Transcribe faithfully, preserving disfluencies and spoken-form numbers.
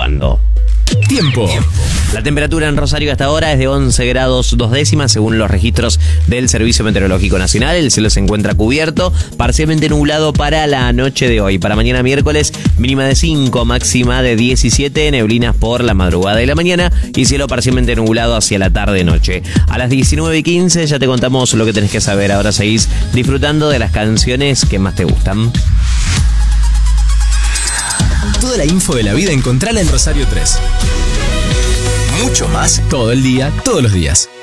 nevando. Tiempo. La temperatura en Rosario hasta ahora es de once grados dos décimas según los registros del Servicio Meteorológico Nacional. El cielo se encuentra cubierto, parcialmente nublado para la noche de hoy. Para mañana miércoles, mínima de cinco, máxima de diecisiete, neblinas por la madrugada y la mañana y cielo parcialmente nublado hacia la tarde-noche. A las diecinueve y quince ya te contamos lo que tenés que saber. Ahora seguís disfrutando de las canciones que más te gustan. Toda la info de la vida encontrala en Rosario tres. Mucho más todo el día, todos los días.